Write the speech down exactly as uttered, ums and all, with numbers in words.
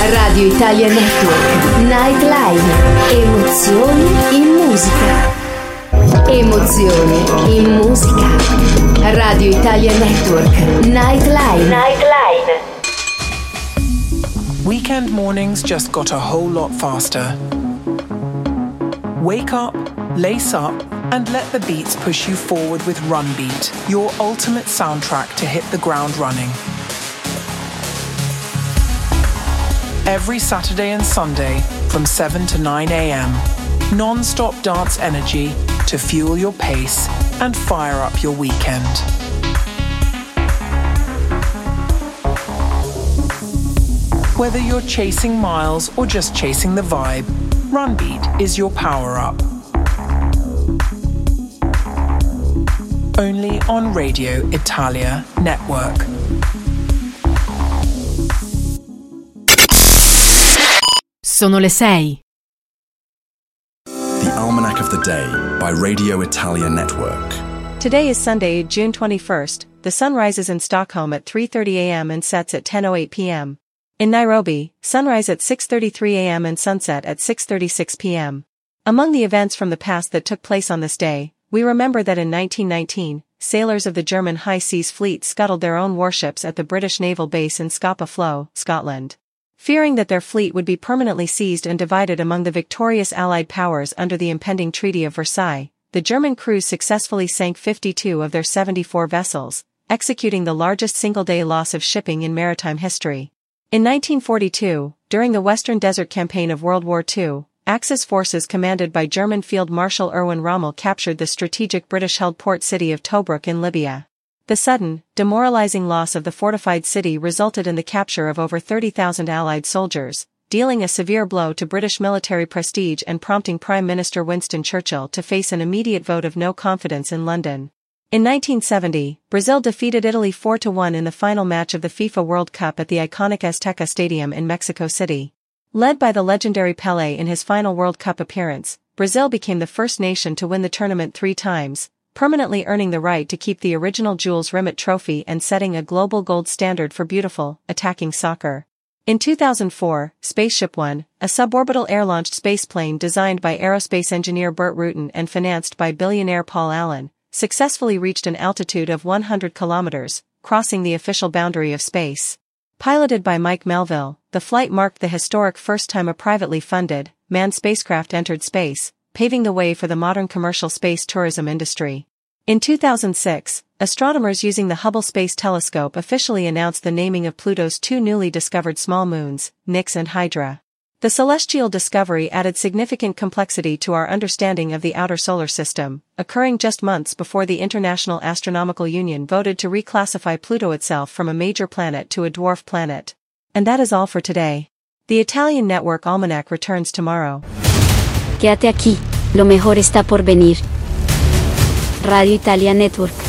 Radio Italia Network, Nightline, emozioni in musica. Emozioni in musica. Radio Italia Network, Nightline. Nightline. Weekend mornings just got a whole lot faster. Wake up, lace up, and let the beats push you forward with Run Beat, your ultimate soundtrack to hit the ground running. Every Saturday and Sunday from seven to nine a.m. Non-stop dance energy to fuel your pace and fire up your weekend. Whether you're chasing miles or just chasing the vibe, Run Beat is your power-up. Only on Radio Italia Network. Sono le sei. The Almanac of the Day by Radio Italia Network. Today is Sunday, June twenty-first. The sun rises in Stockholm at three thirty a.m. and sets at ten oh eight p.m. In Nairobi, sunrise at six thirty-three a.m. and sunset at six thirty-six p.m. Among the events from the past that took place on this day, we remember that in nineteen nineteen, sailors of the German High Seas Fleet scuttled their own warships at the British naval base in Scapa Flow, Scotland. Fearing that their fleet would be permanently seized and divided among the victorious Allied powers under the impending Treaty of Versailles, the German crews successfully sank fifty-two of their seventy-four vessels, executing the largest single-day loss of shipping in maritime history. In nineteen forty-two, during the Western Desert Campaign of World War Two, Axis forces commanded by German Field Marshal Erwin Rommel captured the strategic British-held port city of Tobruk in Libya. The sudden, demoralizing loss of the fortified city resulted in the capture of over thirty thousand Allied soldiers, dealing a severe blow to British military prestige and prompting Prime Minister Winston Churchill to face an immediate vote of no confidence in London. In nineteen seventy, Brazil defeated Italy four to one in the final match of the FIFA World Cup at the iconic Azteca Stadium in Mexico City. Led by the legendary Pelé in his final World Cup appearance, Brazil became the first nation to win the tournament three times, permanently earning the right to keep the original Jules Rimet trophy and setting a global gold standard for beautiful, attacking soccer. In two thousand four, Spaceship One, a suborbital air-launched spaceplane designed by aerospace engineer Burt Rutan and financed by billionaire Paul Allen, successfully reached an altitude of one hundred kilometers, crossing the official boundary of space. Piloted by Mike Melville, the flight marked the historic first time a privately funded, manned spacecraft entered space, paving the way for the modern commercial space tourism industry. In two thousand six, astronomers using the Hubble Space Telescope officially announced the naming of Pluto's two newly discovered small moons, Nix and Hydra. The celestial discovery added significant complexity to our understanding of the outer solar system, occurring just months before the International Astronomical Union voted to reclassify Pluto itself from a major planet to a dwarf planet. And that is all for today. The Italian Network Almanac returns tomorrow. Quédate aquí, lo mejor está por venir. Radio Italia Network.